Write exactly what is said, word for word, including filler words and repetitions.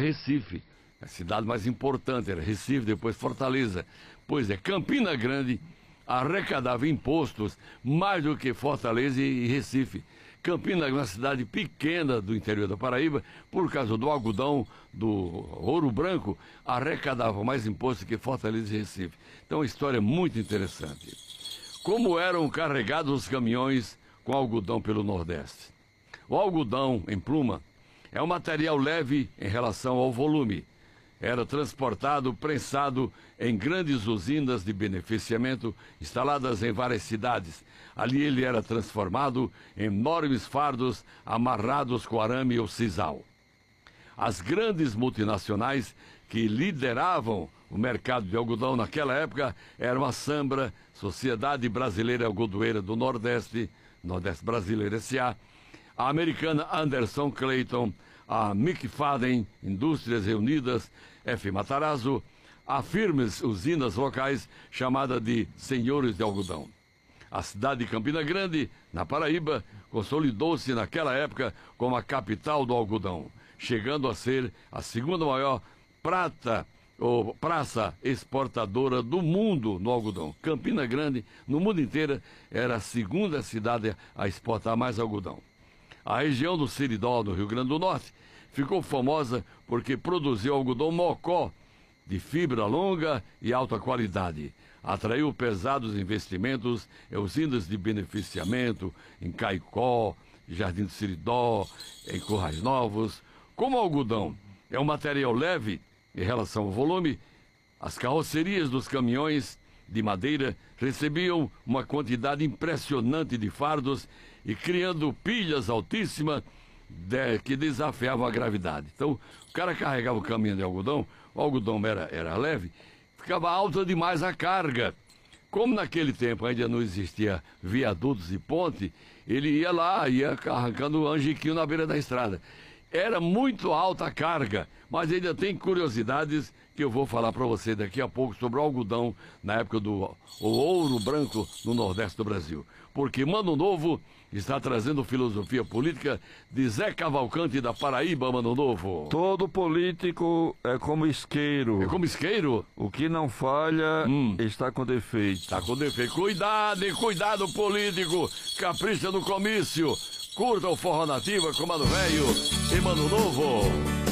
Recife. A cidade mais importante era Recife, depois Fortaleza. Pois é, Campina Grande arrecadava impostos mais do que Fortaleza e Recife. Campina é uma cidade pequena do interior da Paraíba, por causa do algodão, do ouro branco, arrecadava mais impostos que Fortaleza e Recife. Então, uma história muito interessante. Como eram carregados os caminhões com algodão pelo Nordeste? O algodão em pluma é um material leve em relação ao volume. Era transportado, prensado em grandes usinas de beneficiamento instaladas em várias cidades. Ali ele era transformado em enormes fardos amarrados com arame ou sisal. As grandes multinacionais que lideravam o mercado de algodão naquela época eram a Sambra, Sociedade Brasileira Algodoeira do Nordeste, Nordeste Brasileira S A, a americana Anderson Clayton, a McFadden, Indústrias Reunidas, F. Matarazzo, a firmes usinas locais chamada de Senhores de Algodão. A cidade de Campina Grande, na Paraíba, consolidou-se naquela época como a capital do algodão, chegando a ser a segunda maior prata ou praça exportadora do mundo no algodão. Campina Grande, no mundo inteiro, era a segunda cidade a exportar mais algodão. A região do Seridó, no Rio Grande do Norte, ficou famosa porque produziu algodão mocó, de fibra longa e alta qualidade. Atraiu pesados investimentos em usinas de beneficiamento, em Caicó, Jardim do Seridó, em Currais Novos. Como o algodão é um material leve em relação ao volume, as carrocerias dos caminhões de madeira recebiam uma quantidade impressionante de fardos e criando pilhas altíssimas de, que desafiavam a gravidade. Então, o cara carregava o caminhão de algodão, o algodão era, era leve, ficava alta demais a carga. Como naquele tempo ainda não existia viadutos e ponte, ele ia lá, ia arrancando angiquinho na beira da estrada. Era muito alta a carga, mas ainda tem curiosidades que eu vou falar para você daqui a pouco sobre o algodão na época do o ouro branco no Nordeste do Brasil. Porque Mano Novo está trazendo filosofia política de Zé Cavalcante da Paraíba, Mano Novo. Todo político é como isqueiro. É como isqueiro? O que não falha hum. está com defeito. Está com defeito. Cuidado, hein? Cuidado, político. Capricha no comício. Curta o Forró Nativa com Mano Velho e Mano Novo.